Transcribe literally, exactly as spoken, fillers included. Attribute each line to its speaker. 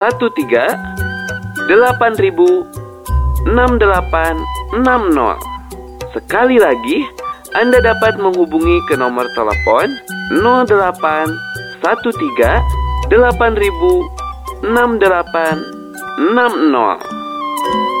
Speaker 1: satu tiga delapan ribu enam delapan enam nol. Sekali lagi, Anda dapat menghubungi ke nomor telepon nol delapan satu tiga delapan ribu enam delapan enam nol.